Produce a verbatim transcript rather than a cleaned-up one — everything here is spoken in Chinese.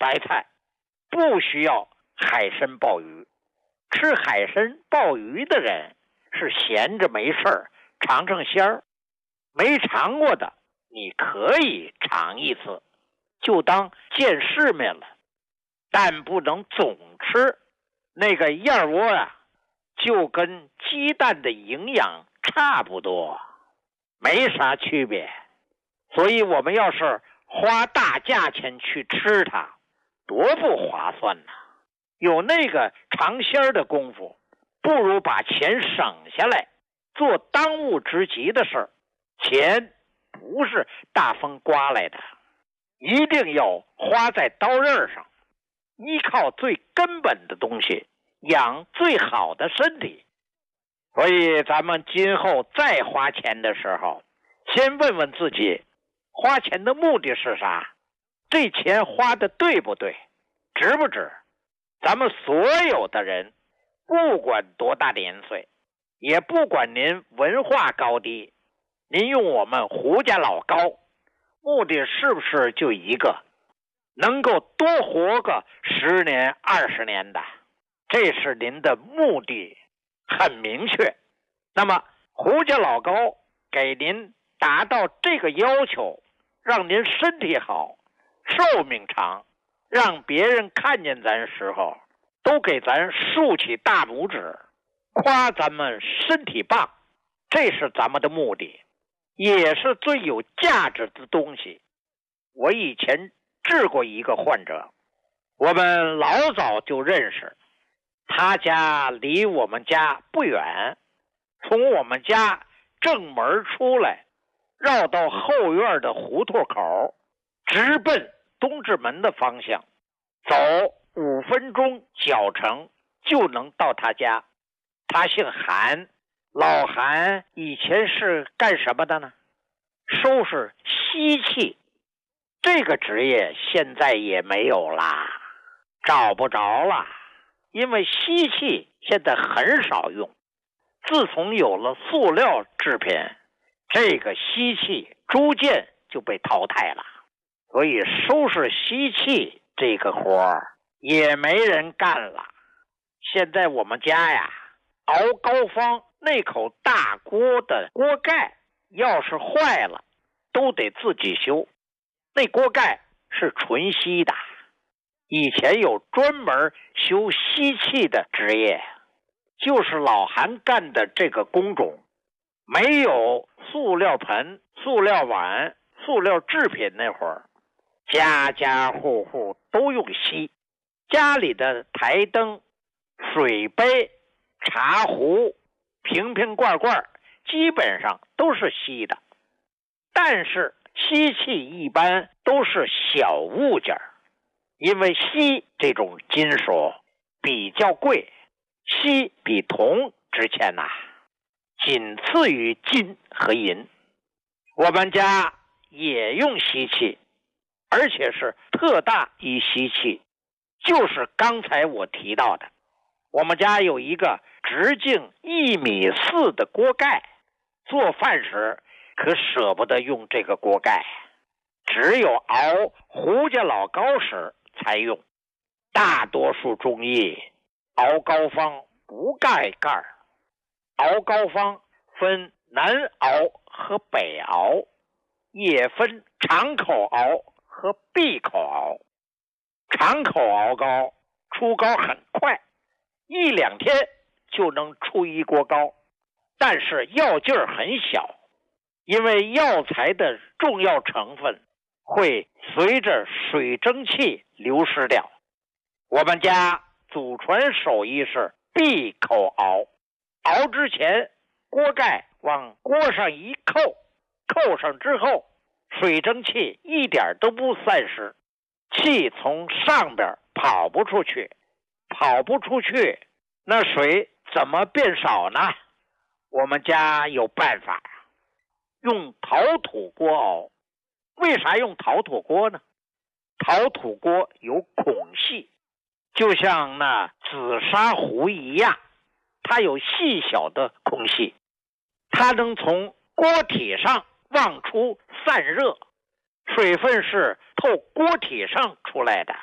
白菜，不需要海参鲍鱼。吃海参鲍鱼的人是闲着没事儿尝尝鲜儿，没尝过的你可以尝一次，就当见世面了，但不能总吃。那个燕窝啊，就跟鸡蛋的营养差不多，没啥区别。所以我们要是花大价钱去吃它，多不划算呢。有那个尝鲜的功夫，不如把钱省下来做当务之急的事儿。钱不是大风刮来的，一定要花在刀刃上，依靠最根本的东西，养最好的身体。所以咱们今后再花钱的时候，先问问自己，花钱的目的是啥？这钱花的对不对？值不值？咱们所有的人，不管多大年岁，也不管您文化高低，您用我们胡家老高，目的是不是就一个？能够多活个十年二十年的，这是您的目的，很明确。那么胡家老高给您达到这个要求，让您身体好，寿命长，让别人看见咱时候都给咱竖起大拇指，夸咱们身体棒，这是咱们的目的，也是最有价值的东西。我以前治过一个患者，我们老早就认识，他家离我们家不远，从我们家正门出来，绕到后院的胡同口，直奔东直门的方向，走五分钟脚程就能到他家。他姓韩，老韩以前是干什么的呢？收拾锡器，这个职业现在也没有啦，找不着了，因为锡器现在很少用。自从有了塑料制品，这个锡器逐渐就被淘汰了，所以收拾锡器这个活儿也没人干了。现在我们家呀，熬膏方那口大锅的锅盖要是坏了，都得自己修。那锅盖是纯锡的，以前有专门修锡器的职业，就是老韩干的这个工种。没有塑料盆、塑料碗、塑料制品那会儿，家家户户都用锡，家里的台灯、水杯、茶壶、瓶瓶罐罐基本上都是锡的。但是锡器一般都是小物件，因为锡这种金属比较贵，锡比铜值钱呐、啊，仅次于金和银。我们家也用锡器，而且是特大一锡器，就是刚才我提到的。我们家有一个直径一米四的锅盖，做饭时可舍不得用这个锅盖，只有熬胡家老膏时才用。大多数中医熬膏方不盖盖，熬膏方分南熬和北熬，也分长口熬和闭口熬。长口熬膏出膏很快，一两天就能出一锅膏，但是药劲儿很小，因为药材的重要成分会随着水蒸气流失掉。我们家祖传手艺是闭口熬，熬之前锅盖往锅上一扣，扣上之后水蒸气一点都不散失，气从上边跑不出去，跑不出去，那水怎么变少呢？我们家有办法，用陶土锅熬。为啥用陶土锅呢？陶土锅有孔隙，就像那紫砂壶一样，它有细小的空隙，它能从锅体上往出散热，水分是透锅体上出来的，